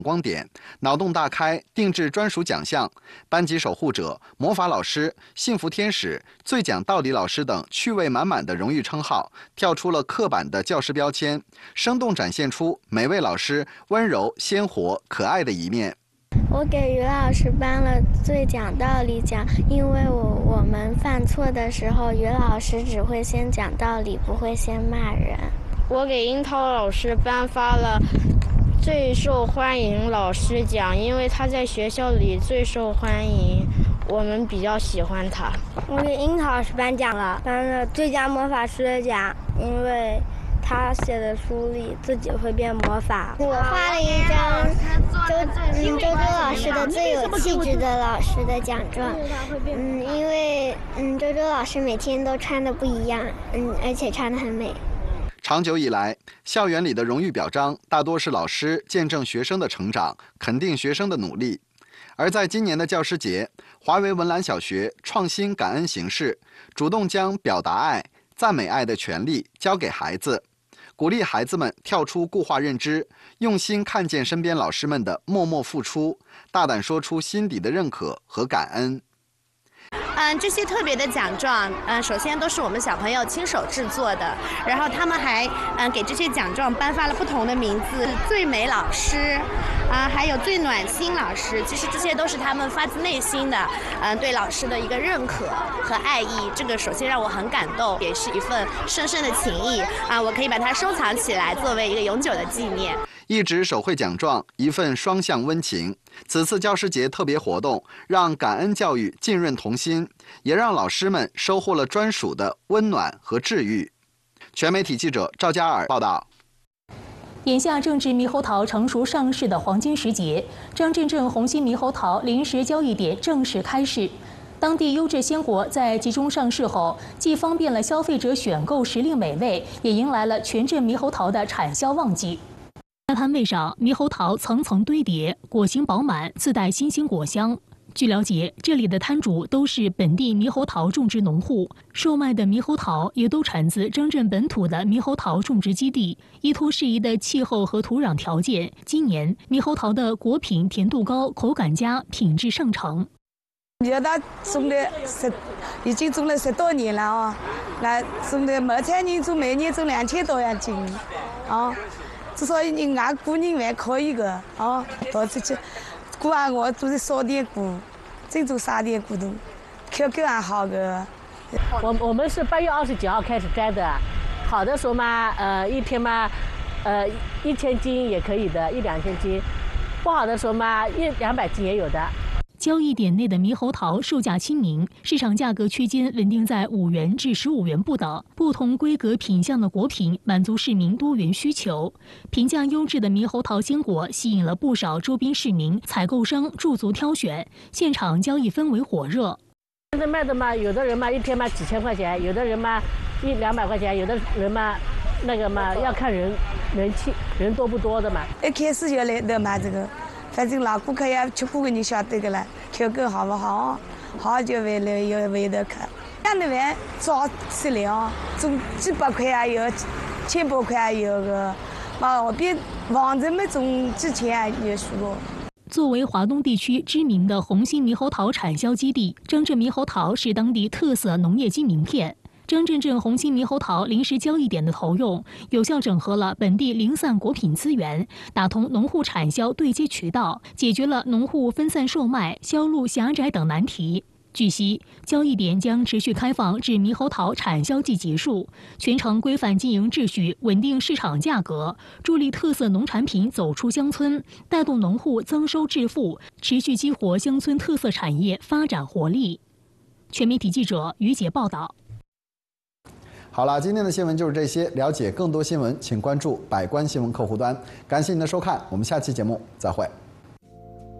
光点，脑洞大开，定制专属奖项，班级守护者、魔法老师、幸福天使、最讲道理老师等趣味满满的荣誉称号，跳出了刻板的教师标签，生动展现出每位老师温柔、鲜活、可爱的一面。 我给于老师颁了最讲道理奖，因为我们犯错的时候，于老师只会先讲道理，不会先骂人。 我给樱桃老师颁发了最受欢迎老师奖，因为他在学校里最受欢迎，我们比较喜欢他。 我给樱桃老师颁了最佳魔法师的奖，因为他写的书里自己会变魔法。 我画了一张周周老师的最有气质的老师的奖状，因为周周老师每天都穿的不一样，而且穿得很美。 长久以来，校园里的荣誉表彰大多是老师见证学生的成长，肯定学生的努力。而在今年的教师节，华为文澜小学创新感恩形式，主动将表达爱、赞美爱的权利交给孩子，鼓励孩子们跳出固化认知，用心看见身边老师们的默默付出，大胆说出心底的认可和感恩。 这些特别的奖状，首先都是我们小朋友亲手制作的，然后他们还给这些奖状颁发了不同的名字，最美老师，还有最暖心老师。其实这些都是他们发自内心的，对老师的一个认可和爱意。这个首先让我很感动，也是一份深深的情谊我可以把它收藏起来，作为一个永久的纪念。 一直手绘奖状，一份双向温情。此次教师节特别活动，让感恩教育浸润童心，也让老师们收获了专属的温暖和治愈。全媒体记者赵佳尔报道。 眼下正值猕猴桃成熟上市的黄金时节，张镇镇红心猕猴桃临时交易点正式开市。当地优质鲜果在集中上市后，既方便了消费者选购时令美味，也迎来了全镇猕猴桃的产销旺季。在摊位上，猕猴桃层层堆叠，果形饱满，自带新鲜果香。据了解，这里的摊主都是本地猕猴桃种植农户，售卖的猕猴桃也都产自张镇本土的猕猴桃种植基地。依托适宜的气候和土壤条件，今年猕猴桃的果品甜度高，口感佳，品质上乘。 猕猴桃已经种了10多年了那种的没产年种每年种2000多样斤所以你按过年还可以的到处去过完我都是少点果，珍珠撒点果冻，口感还好的。 我们是8月29号开始摘的，好的时候嘛，一天嘛，1000斤也可以的，1、2千斤；不好的时候嘛，100、200斤也有的。 交易点内的猕猴桃售价亲民，市场价格区间稳定在5元至15元不等。不同规格品相的果品满足市民多元需求。评价优质的猕猴桃鲜果吸引了不少周边市民、采购商驻足挑选，现场交易氛围火热。 现在卖的嘛，有的人嘛一天嘛几千块钱，有的人嘛100、200块钱，有的人嘛那个嘛要看人气，人多不多的嘛。 一开始就来的买这个。反正老顾客也吃过你晓得的了，口感好不好？好就为了有味道看。像那边早吃了种几百块也有，1000多块也有个，我比往日没种几千也许过。 作为华东地区知名的红心猕猴桃产销基地，张镇猕猴桃是当地特色农业金名片。张镇镇红心猕猴桃临时交易点的投用，有效整合了本地零散果品资源，打通农户产销对接渠道，解决了农户分散售卖、销路狭窄等难题。据悉，交易点将持续开放至猕猴桃产销季结束，全程规范经营秩序，稳定市场价格，助力特色农产品走出乡村，带动农户增收致富，持续激活乡村特色产业发展活力。全媒体记者于姐报道。 好了，今天的新闻就是这些。了解更多新闻，请关注百官新闻客户端。感谢您的收看，我们下期节目再会。